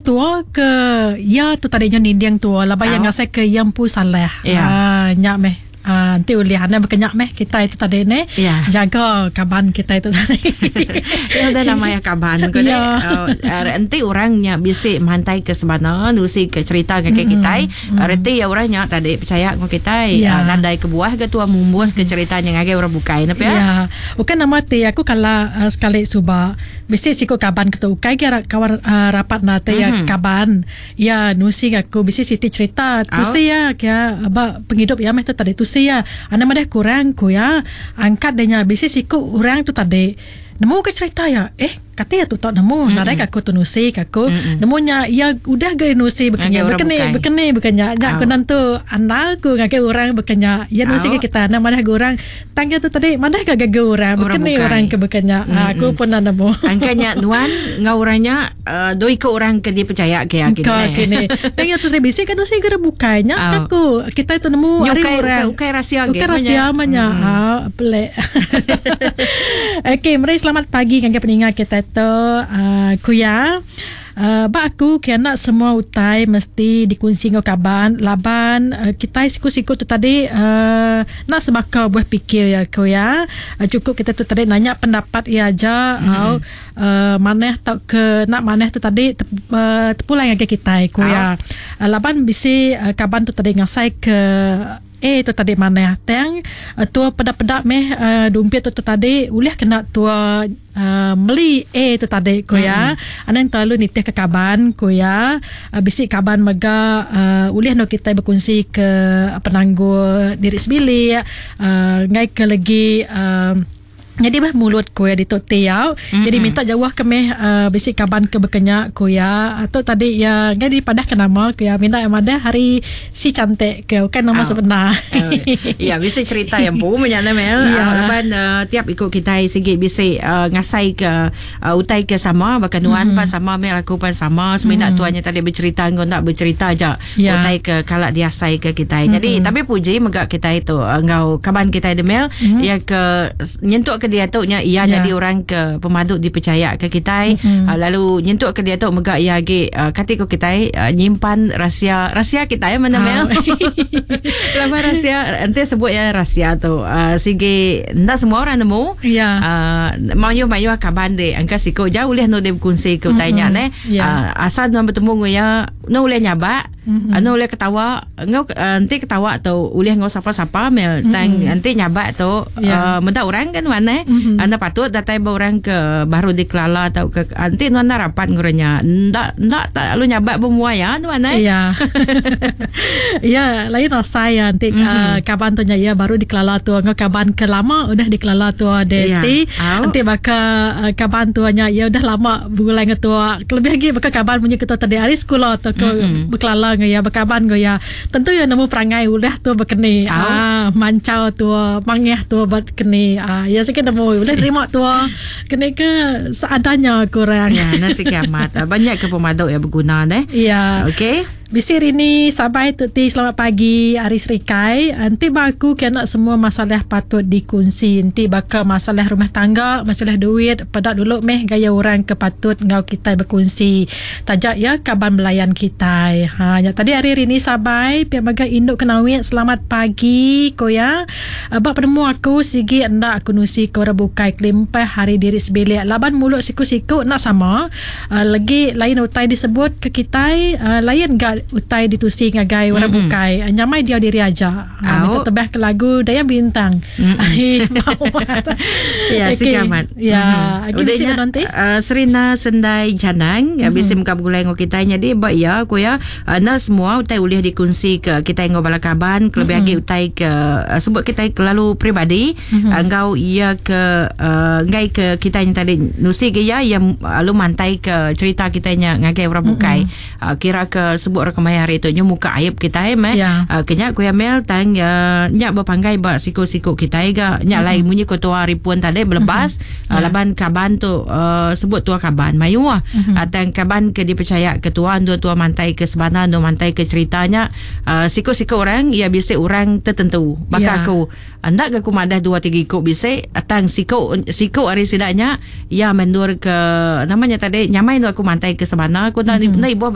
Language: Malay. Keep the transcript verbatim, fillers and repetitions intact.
tua ke ya tu tadinya nindiang tua lah bayang oh. Ngasai ke yang pu salah. Ya. Ah, nyak meh. Uh, nanti ulihannya berkenyak meh kita itu tadi ni yeah. Jaga kaban kita itu tadi. Ya dah namanya kaban ko yeah. uh, nanti orangnya bisa mantai ke sebana nusi ke cerita ke mm-hmm. kita mm-hmm. Reti ya orangnya tadi percaya ko kita yeah. uh, nadai ke buah ke tua membuas ke ceritanya ngage orang bukai napa ya. Ya. Bukan nama ti aku kala uh, sekali suba bisa siko kaban ke tu kai kira kawan uh, rapat nate mm-hmm. ya kaban ya nusi aku bisa siti cerita tu oh. Saya kaya apa penghidup ya meh tu tadi tu ya, anda madah kurang ku ya angkat denya bisnis iku orang tu tadi nemu ke cerita ya eh katanya tu tak nemu narai aku tu nusi aku nemunya ya udah gay nusi bekenya bekene bekene bekenya nya aku nantu anakku ngake orang bekenya ya nusi ke kita nama dah orang tangga tu tadi mana ke gaga orang bekene orang ke bekenya aku pun nemu angkanya nuan ngau orangnya doi ke orang ke dia percaya ke ya kene tangga tu tadi bisi kan nusi gara bukanya aku kita itu nemu hari orang ukai rahasia ge ukai rahasia manya ah pelek. Okey mari selamat pagi kangge pendengar kita tu uh, kuya uh, ba aku kena semua utai mesti dikunci ngau kaban laban uh, kita siku-siku tu tadi uh, nak sebaka buah fikir ya kuya uh, cukup kita tu tadi nanya pendapat ia aja mm-hmm. au uh, maneh tak ke nak maneh tu tadi tep, uh, tepulang ngake kita kuya oh. uh, laban bisi uh, kaban tu tadi ngasai ke eh tu tadi mana tang uh, tua pedak-pedak meh uh, dompet tu tadi uliah kena tua uh, meli eh tu tadi ko ya mm-hmm. Anan terlalu nitih ke kaban ko ya uh, bisi kaban mega uh, uliah no kita berkongsi ke penangguh diri sebili uh, ngai ke lagi uh, jadi bah mulut ko ya ditok tiau mm-hmm. Jadi minta jawah ke meh uh, bisi kaban ke bekenya ko ya atau tadi ya ngai dipadah ke nama ko ya minta yang ada hari si cantik ke kan nama oh. Sebenar oh, ya bisa cerita yang bu menyana mel ya. uh, Lepas uh, tiap ikut kita segi bisa uh, ngasai ke uh, utai ke sama bahkan nuan mm-hmm. pan sama mel aku pan sama seminat mm-hmm. tuannya tadi bercerita ngau nak bercerita aja ya. Utai ke kalak dia sai ke kita mm-hmm. Jadi tapi puji megak kita itu uh, ngau kaban kita de mel mm-hmm. Ya ke nyentuk ke dia tu nya ia yeah. Jadi orang ke pemaduk dipercaya ke kita mm-hmm. uh, lalu nyentuk ke dia tu megak ia age uh, kati ko kita uh, nyimpan rahsia rahsia kita ya mana mel lama rahsia ente sebut ya rahsia tu uh, sige ndak semua orang nemu ya uh, mayu mayu kaban de angka siko jauh leh no de kunci ke tanya ne yeah. uh, asal no bertemu ya no boleh nyaba mm-hmm. uh, no boleh ketawa ngau uh, nanti ketawa atau boleh ngau sapa-sapa mel tang mm-hmm. Nanti nyaba tu yeah. uh, mendak orang kan mana mm-hmm. Anda patut datai orang ke baru di Kelala atau ke nanti nuan rapat nguranya ndak ndak tak lu nyabat semua ya nuan eh ya ya lain rasa ya nanti mm-hmm. uh, kaban tu ya baru di Kelala tu ngau kaban ke lama udah di Kelala tu deti yeah. Nanti baka uh, kaban tuanya ya udah lama bulan ngetua lebih lagi baka kaban punya ketua tadi hari sekolah atau ke mm-hmm. Berkelala ya bakaban go ya tentu ya nemu perangai udah tu berkeni oh. ah mancau tu mangeh tu berkeni ah ya sikit nemu boleh terima tu kena ke seadanya kurang ya nasi kiamat banyak ke pemaduk yang berguna deh ya okey Bisir ini sabai tuti selamat pagi Aris Rikai. Nanti baku kena semua masalah patut dikunci. Nanti bakal masalah rumah tangga, masalah duit, padak dulu meh gaya orang ke patut ngau kita berkongsi. Tajak ya kaban melayan kita. Ha ya tadi hari ini sabai pihak bagai induk kenawit selamat pagi ko ya. Bab penemu aku sigi ndak aku nusi ko rebukai kelimpah hari diri sebelik. Laban mulut siku-siku nak sama. Uh, lagi lain utai disebut ke kita uh, lain gak utai ditusi ngagai orang mm-hmm. bukai nyamai dia diri aja oh. ha, minta tebah ke lagu Daya Bintang mm-hmm. ya okay. Sikamat ya mm-hmm. Udahnya nanti uh, Serina Sendai Janang mm-hmm. Habis muka bergulai ngau kita jadi baik ya aku ya uh, nak semua utai boleh dikunci ke kita ngau balakaban kelebih lagi mm-hmm. utai ke uh, sebut kita lalu peribadi mm-hmm. uh, ngau ia ke uh, ngai ke kita yang tadi nusi ke ya yang lalu mantai ke cerita kita nya ngagai orang bukai mm-hmm. uh, kira ke sebut rekamai hari tu nya muka aib kita eh yeah. uh, kenya ku mel tang uh, nya berpanggai ba siku-siku kita ga nya mm-hmm. lain munyi ko tua ripuan tadi berlepas mm-hmm. uh, yeah. Laban kaban tu uh, sebut tua kaban mayu ah mm-hmm. uh, tang kaban ke dipercaya ketua dua tua mantai ke sebana dua mantai ke ceritanya uh, siku-siku orang ia bisa orang tertentu baka yeah. Aku anda ke kumadah dua tiga ikut bisa tang siku siku hari sidaknya ia mendur ke namanya tadi nyamai aku mantai ke sebana aku mm-hmm. na ibu